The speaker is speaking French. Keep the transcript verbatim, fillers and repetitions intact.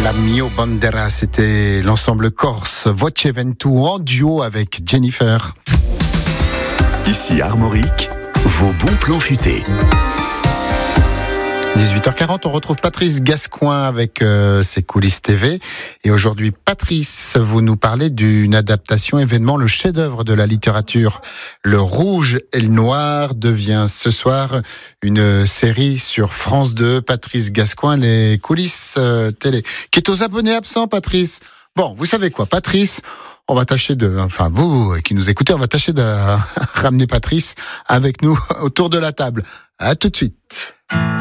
La Mio Bandera, c'était l'ensemble corse Voce Ventu en duo avec Jennifer. Ici Armorique, vos bons plans futés. dix-huit heures quarante, on retrouve Patrice Gascoin avec euh, ses coulisses T V. Et aujourd'hui, Patrice, vous nous parlez d'une adaptation événement, le chef-d'œuvre de la littérature. Le Rouge et le Noir devient ce soir une série sur France deux. Patrice Gascoin, les coulisses euh, télé. Qui est aux abonnés absents, Patrice. Bon, vous savez quoi, Patrice, on va tâcher de, enfin vous qui nous écoutez, on va tâcher de ramener Patrice avec nous autour de la table. À tout de suite.